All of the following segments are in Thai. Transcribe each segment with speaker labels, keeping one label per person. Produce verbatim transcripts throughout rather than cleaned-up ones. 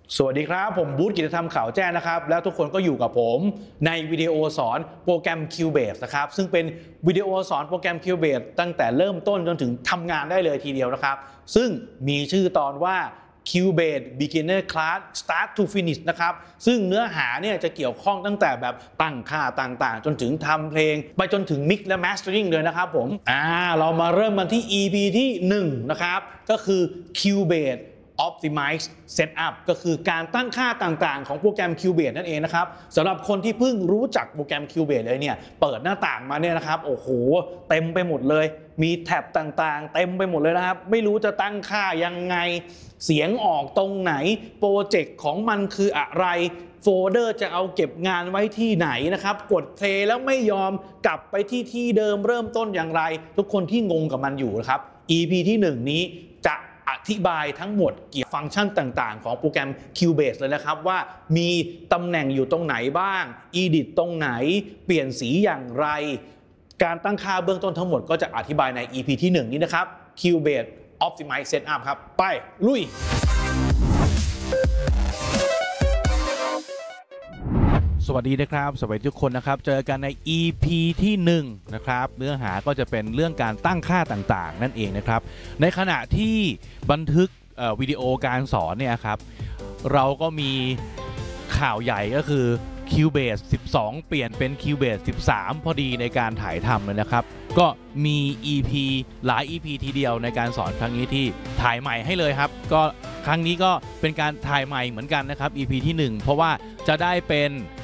Speaker 1: สวัสดีครับผมบูธกิจธรรมข่าวแจ้งนะครับแล้วทุกคนก็อยู่กับผมในวิดีโอสอนโปรแกรม Cubase นะครับซึ่งเป็นวิดีโอสอนโปรแกรม Cubase ตั้งแต่เริ่มต้นจนถึงทำงานได้เลยทีเดียวนะครับซึ่งมีชื่อตอนว่า Cubase Beginner Class Start to Finish นะครับซึ่งเนื้อหาเนี่ยจะเกี่ยวข้องตั้งแต่แบบตั้งค่าต่างๆจนถึงทำเพลงไปจนถึง Mix และ Mastering เลยนะครับผมอ่าเรามาเริ่มกันที่ อี พี ที่หนึ่งนะครับก็คือ Cubase Optimize Setup ก็คือการตั้งค่าต่างๆของโปรแกรม Cubase นั่นเองนะครับสำหรับคนที่เพิ่งรู้จักโปรแกรม Cubase เลยเนี่ยเปิดหน้าต่างมาเนี่ยนะครับโอ้โหเต็มไปหมดเลยมีแท็บต่างๆเต็มไปหมดเลยนะครับไม่รู้จะตั้งค่ายังไงเสียงออกตรงไหนโปรเจกต์ของมันคืออะไรโฟลเดอร์จะเอาเก็บงานไว้ที่ไหนนะครับกดเพลย์แล้วไม่ยอมกลับไปที่ที่เดิมเริ่มต้นอย่างไรทุกคนที่งงกับมันอยู่นะครับ อี พี ที่หนึ่งนี้จะอธิบายทั้งหมดเกี่ยวกับฟังก์ชันต่างๆของโปรแกรม Cubase เลยนะครับว่ามีตำแหน่งอยู่ตรงไหนบ้าง Edit ตรงไหนเปลี่ยนสีอย่างไรการตั้งค่าเบื้องต้นทั้งหมดก็จะอธิบายใน อี พี ที่หนึ่งนี้นะครับ Cubase Optimize Setup ครับไปลุยสวัสดีนะครับสวัสดีทุกคนนะครับเจอกันใน อี พี ที่หนึ่งนะครับเนื้อหาก็จะเป็นเรื่องการตั้งค่าต่างๆนั่นเองนะครับในขณะที่บันทึกวิดีโอการสอนเนี่ยครับเราก็มีข่าวใหญ่ก็คือ Cubase สิบสองเปลี่ยนเป็น Cubase สิบสามพอดีในการถ่ายทำเลยนะครับก็มี อี พี หลาย อี พี ทีเดียวในการสอนครั้งนี้ที่ถ่ายใหม่ให้เลยครับก็ครั้งนี้ก็เป็นการถ่ายใหม่เหมือนกันนะครับ อี พี ที่หนึ่งเพราะว่าจะได้เป็น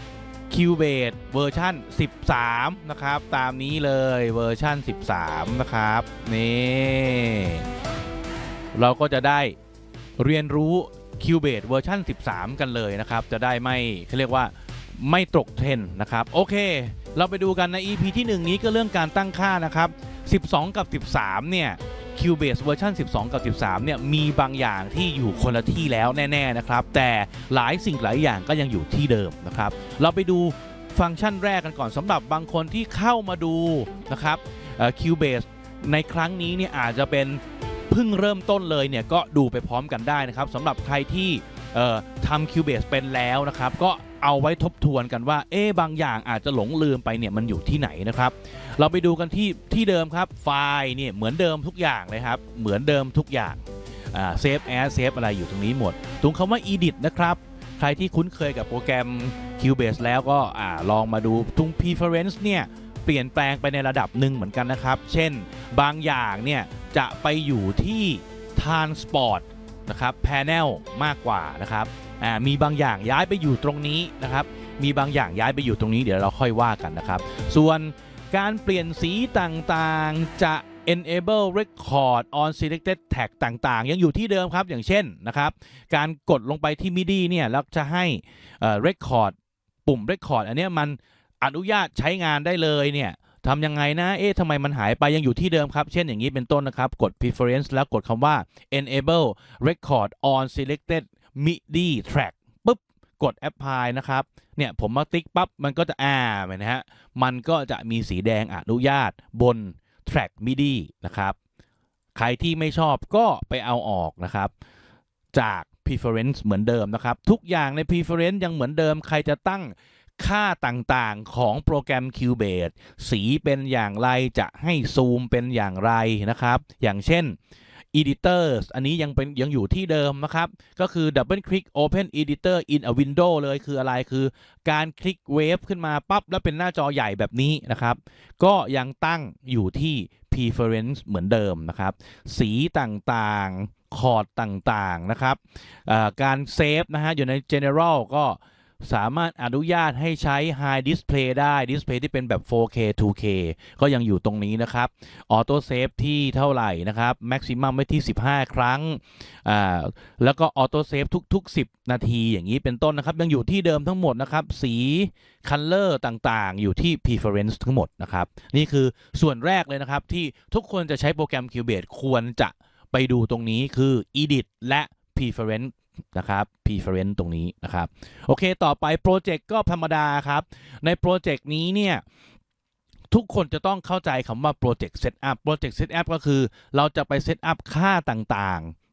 Speaker 1: Cubase เวอร์ชันสิบสามนะครับตามนี้เลยเวอร์ชันสิบสามนะครับนี่เราก็จะได้เรียนรู้ Cubase เวอร์ชันสิบสามกันเลยนะครับจะได้ไม่เขาเรียกว่าไม่ตกเทรนด์นะครับโอเคเราไปดูกันใน อี พี ที่หนึ่งนี้ก็เรื่องการตั้งค่านะครับสิบสองกับสิบสามเนี่ยCubase เวอร์ชันสิบสองกับสิบสามเนี่ยมีบางอย่างที่อยู่คนละที่แล้วแน่ๆนะครับแต่หลายสิ่งหลายอย่างก็ยังอยู่ที่เดิมนะครับเราไปดูฟังก์ชันแรกกันก่อนสำหรับบางคนที่เข้ามาดูนะครับ Cubase ในครั้งนี้เนี่ยอาจจะเป็นเพิ่งเริ่มต้นเลยเนี่ยก็ดูไปพร้อมกันได้นะครับสำหรับใครที่ทำ Cubase เป็นแล้วนะครับก็เอาไว้ทบทวนกันว่าเอ๊ะบางอย่างอาจจะหลงลืมไปเนี่ยมันอยู่ที่ไหนนะครับเราไปดูกันที่ที่เดิมครับไฟล์เนี่ยเหมือนเดิมทุกอย่างเลยครับเหมือนเดิมทุกอย่างเซฟแอสเซฟอะไรอยู่ตรงนี้หมดตรงคำว่า Edit นะครับใครที่คุ้นเคยกับโปรแกรม Cubase แล้วก็ลองมาดูตรง Preference เนี่ยเปลี่ยนแปลงไปในระดับหนึ่งเหมือนกันนะครับเช่นบางอย่างเนี่ยจะไปอยู่ที่ Transport นะครับ Panel มากกว่านะครับมีบางอย่างย้ายไปอยู่ตรงนี้นะครับมีบางอย่างย้ายไปอยู่ตรงนี้เดี๋ยวเราค่อยว่ากันนะครับส่วนการเปลี่ยนสีต่างๆจะ enable record on selected tag ต่างๆยังอยู่ที่เดิมครับอย่างเช่นนะครับการกดลงไปที่ มิดี เนี่ยแล้วจะให้ record ปุ่ม record อันนี้มันอนุญาตใช้งานได้เลยเนี่ยทำยังไงนะเอ๊ะทำไมมันหายไปยังอยู่ที่เดิมครับเช่นอย่างนี้เป็นต้นนะครับกด preference แล้วกดคำว่า enable record on selected มิดี track ปุ๊บกด apply นะครับเนี่ยผมมาติ๊กปั๊บมันก็จะอ่าเห็นไหมฮะมันก็จะมีสีแดงอนุญาตบน track มิดี นะครับใครที่ไม่ชอบก็ไปเอาออกนะครับจาก preference เหมือนเดิมนะครับทุกอย่างใน preference ยังเหมือนเดิมใครจะตั้งค่าต่างๆของโปรแกรม Cubase สีเป็นอย่างไรจะให้ซูมเป็นอย่างไรนะครับอย่างเช่นEditors อันนี้ยังเป็นยังอยู่ที่เดิมนะครับก็คือ Double Click Open Editor in a Window เลยคืออะไรคือการคลิกเวฟขึ้นมาปั๊บแล้วเป็นหน้าจอใหญ่แบบนี้นะครับก็ยังตั้งอยู่ที่ Preference เหมือนเดิมนะครับสีต่างๆคอร์ดต่างๆนะครับการเซฟนะฮะอยู่ใน General ก็สามารถอนุญาตให้ใช้ High Display ได้ Display ที่เป็นแบบ โฟร์เค ทู เค ก็ยังอยู่ตรงนี้นะครับ Auto Save ที่เท่าไหร่นะครับ Maximum ไว้ที่สิบห้าครั้งอ่าแล้วก็ Auto Save ทุกๆสิบนาทีอย่างนี้เป็นต้นนะครับยังอยู่ที่เดิมทั้งหมดนะครับสี Color ต่างๆอยู่ที่ Preference ทั้งหมดนะครับนี่คือส่วนแรกเลยนะครับที่ทุกคนจะใช้โปรแกรม Cubase ควรจะไปดูตรงนี้คือ Edit และ Preferenceนะครับ preference ตรงนี้นะครับโอเคต่อไปโปรเจกต์ก็ธรรมดาครับในโปรเจกต์นี้เนี่ยทุกคนจะต้องเข้าใจคำว่าโปรเจกต์เซตอัพโปรเจกต์เซตอัพก็คือเราจะไปเซตอัพค่าต่างๆ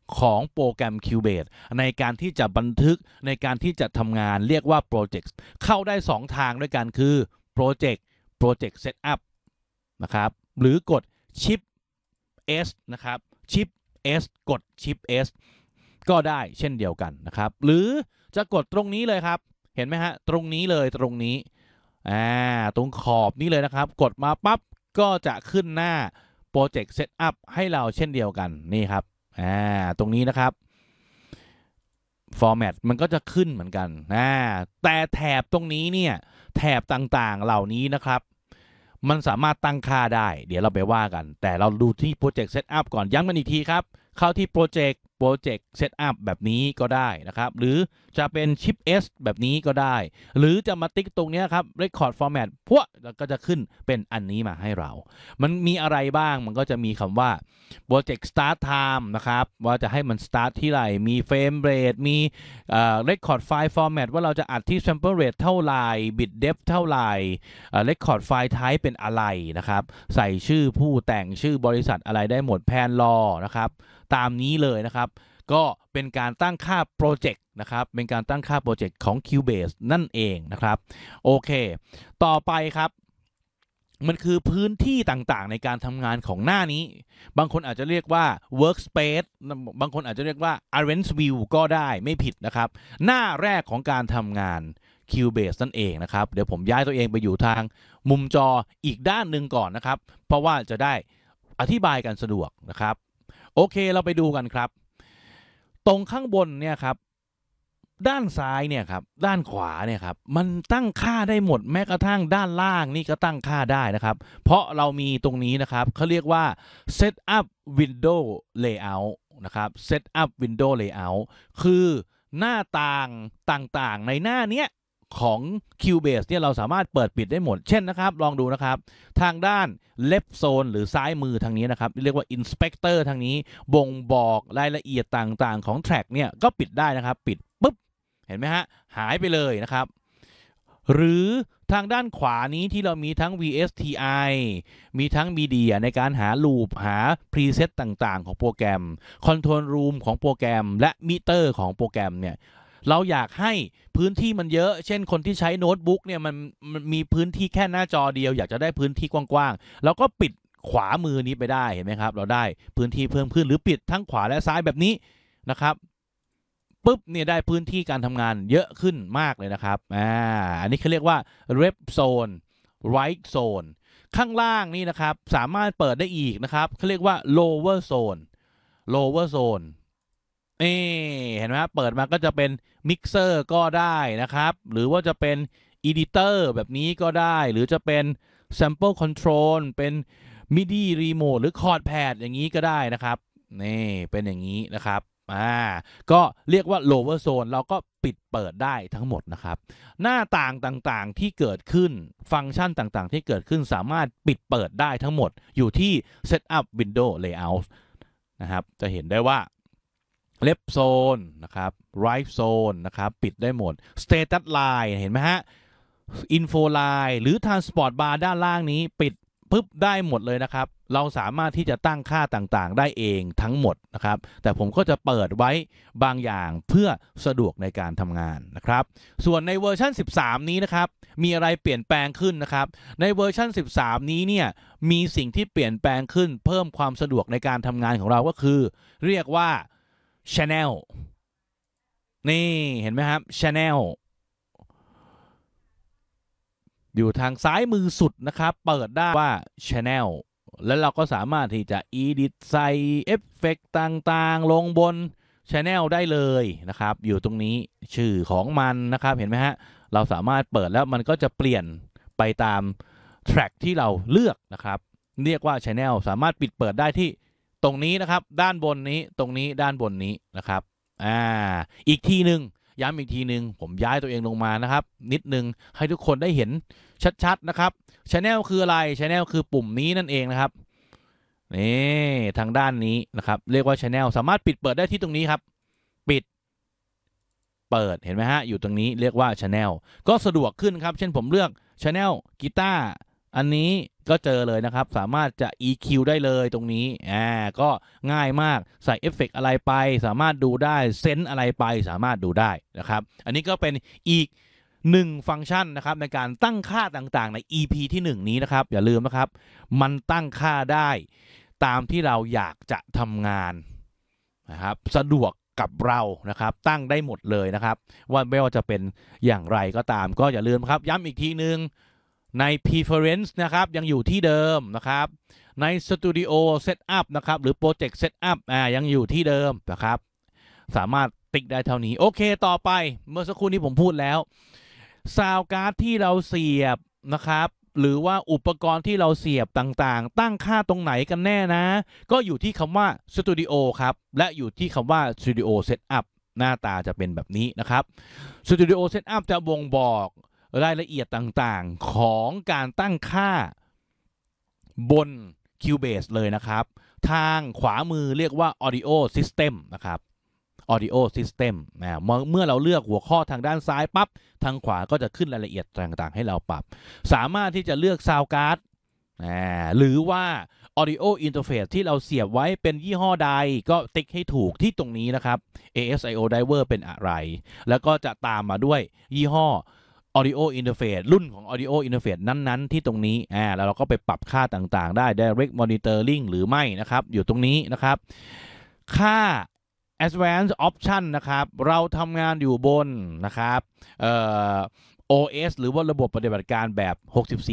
Speaker 1: ของโปรแกรม Cubase ในการที่จะบันทึกในการที่จะทำงานเรียกว่า Project เข้าได้สองทางด้วยกันคือ Project Project Setup นะครับหรือกด Shift S นะครับ Shift S กด Shift S ก็ได้เช่นเดียวกันนะครับหรือจะกดตรงนี้เลยครับเห็นไหมฮะตรงนี้เลยตรงนี้อ่าตรงขอบนี้เลยนะครับกดมาปั๊บก็จะขึ้นหน้า Project Setup ให้เราเช่นเดียวกันนี่ครับอ่าตรงนี้นะครับ Format มันก็จะขึ้นเหมือนกันอ่าแต่แถบตรงนี้เนี่ยแถบต่างๆเหล่านี้นะครับมันสามารถตั้งค่าได้เดี๋ยวเราไปว่ากันแต่เราดูที่ Project Setup ก่อนย้ำกันอีกทีครับเข้าที่ Project Project Setup แบบนี้ก็ได้นะครับหรือจะเป็น Shift S แบบนี้ก็ได้หรือจะมาติ๊กตรงนี้ครับ Record Format พวกแล้วก็จะขึ้นเป็นอันนี้มาให้เรามันมีอะไรบ้างมันก็จะมีคำว่า Project Start Time นะครับว่าจะให้มัน start ที่ไหนมี Frame Rate มี uh, Record File Format ว่าเราจะอัดที่ Sample Rate เท่าไหร่ Bit Depth เท่าไหร่ uh, Record File Type เป็นอะไรนะครับใส่ชื่อผู้แต่งชื่อบริษัทอะไรได้หมดแพนรอนะครับตามนี้เลยนะครับก็เป็นการตั้งค่าโปรเจกต์นะครับเป็นการตั้งค่าโปรเจกต์ของ Cubase นั่นเองนะครับโอเคต่อไปครับมันคือพื้นที่ต่างๆในการทำงานของหน้านี้บางคนอาจจะเรียกว่า workspace บางคนอาจจะเรียกว่า arrange view ก็ได้ไม่ผิดนะครับหน้าแรกของการทำงาน Cubase นั่นเองนะครับเดี๋ยวผมย้ายตัวเองไปอยู่ทางมุมจออีกด้านหนึ่งก่อนนะครับเพราะว่าจะได้อธิบายกันสะดวกนะครับโอเคเราไปดูกันครับตรงข้างบนเนี่ยครับด้านซ้ายเนี่ยครับด้านขวาเนี่ยครับมันตั้งค่าได้หมดแม้กระทั่งด้านล่างนี่ก็ตั้งค่าได้นะครับเพราะเรามีตรงนี้นะครับเขาเรียกว่า set up window layout นะครับ set up window layout คือหน้าต่างต่างๆในหน้าเนี้ยของ Cubase เนี่ยเราสามารถเปิดปิดได้หมดเช่นนะครับลองดูนะครับทางด้าน left zone หรือซ้ายมือทางนี้นะครับเรียกว่า inspector ทางนี้บ่งบอกรายละเอียดต่างๆของ track เนี่ยก็ปิดได้นะครับปิดปุ๊บเห็นไหมฮะหายไปเลยนะครับหรือทางด้านขวานี้ที่เรามีทั้ง วี เอส ที ไอ มีทั้ง Media ในการหา Loop หา Preset ต่างๆของโปรแกรม Control Room ของโปรแกรมและ Meter ของโปรแกรมเนี่ยเราอยากให้พื้นที่มันเยอะเช่นคนที่ใช้โน้ตบุ๊กเนี่ยมันมันมีพื้นที่แค่หน้าจอเดียวอยากจะได้พื้นที่กว้างๆเราก็ปิดขวามือนี้ไปได้เห็นไหมครับเราได้พื้นที่เพิ่มขึ้นหรือปิดทั้งขวาและซ้ายแบบนี้นะครับปุ๊บเนี่ยได้พื้นที่การทำงานเยอะขึ้นมากเลยนะครับอ่าอันนี้เขาเรียกว่า left zone right zone ข้างล่างนี่นะครับสามารถเปิดได้อีกนะครับเขาเรียกว่า lower zone lower zone เอ๊เห็นไหมครับเปิดมาก็จะเป็นมิกเซอร์ก็ได้นะครับหรือว่าจะเป็น Editor แบบนี้ก็ได้หรือจะเป็น Sample Control เป็น มิดี Remote หรือ Chord Pad อย่างนี้ก็ได้นะครับนี่เป็นอย่างนี้นะครับอ่าก็เรียกว่า Lower Zone เราก็ปิดเปิดได้ทั้งหมดนะครับหน้าต่างต่างๆที่เกิดขึ้นฟังก์ชันต่างๆที่เกิดขึ้นสามารถปิดเปิดได้ทั้งหมดอยู่ที่ Setup Window Layout นะครับจะเห็นได้ว่าleft zone นะครับ right zone นะครับปิดได้หมด status line เห็นไหมฮะ info line หรือ transport bar ด้านล่างนี้ปิดปุ๊บได้หมดเลยนะครับเราสามารถที่จะตั้งค่าต่างๆได้เองทั้งหมดนะครับแต่ผมก็จะเปิดไว้บางอย่างเพื่อสะดวกในการทำงานนะครับส่วนในเวอร์ชันสิบสามนี้นะครับมีอะไรเปลี่ยนแปลงขึ้นนะครับในเวอร์ชันสิบสามนี้เนี่ยมีสิ่งที่เปลี่ยนแปลงขึ้นเพิ่มความสะดวกในการทำงานของเราก็คือเรียกว่าChannel นี่เห็นไหมครับ Channel อยู่ทางซ้ายมือสุดนะครับเปิดได้ว่า Channel แล้วเราก็สามารถที่จะ Edit ใส่เอฟเฟกต์ต่างๆลงบน Channel ได้เลยนะครับอยู่ตรงนี้ชื่อของมันนะครับเห็นไหมฮะเราสามารถเปิดแล้วมันก็จะเปลี่ยนไปตาม track ที่เราเลือกนะครับเรียกว่า Channel สามารถปิดเปิดได้ที่ตรงนี้นะครับด้านบนนี้ตรงนี้ด้านบนนี้นะครับอ่าอีกทีหนึ่งย้ำอีกทีหนึ่งผมย้ายตัวเองลงมานะครับนิดนึงให้ทุกคนได้เห็นชัดๆนะครับ Channel คืออะไร Channel คือปุ่มนี้นั่นเองนะครับนี่ทางด้านนี้นะครับเรียกว่า Channel สามารถปิดเปิดได้ที่ตรงนี้ครับปิดเปิดเห็นไหมฮะอยู่ตรงนี้เรียกว่า Channel ก็สะดวกขึ้นครับเช่นผมเลือก Channel กีตาร์อันนี้ก็เจอเลยนะครับสามารถจะ อี คิว ได้เลยตรงนี้อ่าก็ง่ายมากใส่เอฟเฟกต์อะไรไปสามารถดูได้เซนส์อะไรไปสามารถดูได้นะครับอันนี้ก็เป็นอีกหนึ่งฟังก์ชันนะครับในการตั้งค่าต่างๆใน อี พี ที่หนึ่งนี้นะครับอย่าลืมนะครับมันตั้งค่าได้ตามที่เราอยากจะทำงานนะครับสะดวกกับเรานะครับตั้งได้หมดเลยนะครับว่าไม่ว่าจะเป็นอย่างไรก็ตามก็อย่าลืมครับย้ำอีกทีนึงใน preference นะครับยังอยู่ที่เดิมนะครับใน studio setup นะครับหรือ project setup อ่ายังอยู่ที่เดิมนะครับสามารถติ๊กได้เท่านี้โอเคต่อไปเมื่อสักครู่นี้ผมพูดแล้วซาวการ์ดที่เราเสียบนะครับหรือว่าอุปกรณ์ที่เราเสียบต่างๆตั้งค่าตรงไหนกันแน่นะก็อยู่ที่คำว่า Studio ครับและอยู่ที่คำว่า Studio Setup หน้าตาจะเป็นแบบนี้นะครับ Studio Setup จะบ่งบอกรายละเอียดต่างๆของการตั้งค่าบน Cubase เลยนะครับทางขวามือเรียกว่า Audio System นะครับ Audio System นะเมื่อเราเลือกหัวข้อทางด้านซ้ายปั๊บทางขวาก็จะขึ้นรายละเอียดต่างๆให้เราปรับสามารถที่จะเลือก Sound Card หรือว่า Audio Interface ที่เราเสียบไว้เป็นยี่ห้อใดก็ติ๊กให้ถูกที่ตรงนี้นะครับ เอ เอส ไอ โอ Driver เป็นอะไรแล้วก็จะตามมาด้วยยี่ห้อ Audio Interface รุ่นของ Audio Interface นั้นๆที่ตรงนี้อ่าแล้วเราก็ไปปรับค่าต่างๆได้ Direct Monitoring หรือไม่นะครับอยู่ตรงนี้นะครับค่า Advanced Option นะครับเราทำงานอยู่บนนะครับเอ่อ โอ เอส หรือว่าระบบปฏิบัติการแบบหกสิบสี่